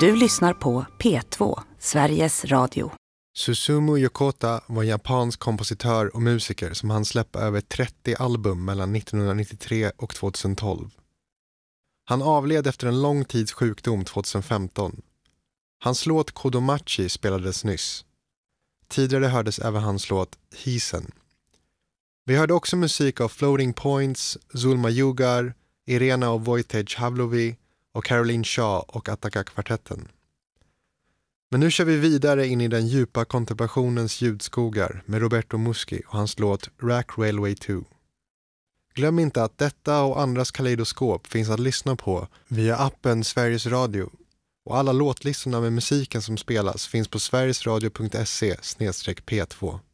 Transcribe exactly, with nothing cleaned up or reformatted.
Du lyssnar på P två, Sveriges Radio. Susumu Yokota var en japansk kompositör och musiker som hann släppa över trettio album mellan nittonhundranittiotre och tjugohundratolv. Han avled efter en lång tids sjukdom tjugohundrafemton. Hans låt Kodomachi spelades nyss. Tidigare hördes även hans låt Hisen. Vi hörde också musik av Floating Points, Zulma Jugar, Irena och Wojciech Havlovi och Caroline Shaw och Attaka-kvartetten. Men nu kör vi vidare in i den djupa kontemplationens ljudskogar med Roberto Muschi och hans låt Rack Railway två. Glöm inte att detta och andras kaleidoskop finns att lyssna på via appen Sveriges Radio. Och alla låtlistorna med musiken som spelas finns på sverigesradio punkt se slash p två.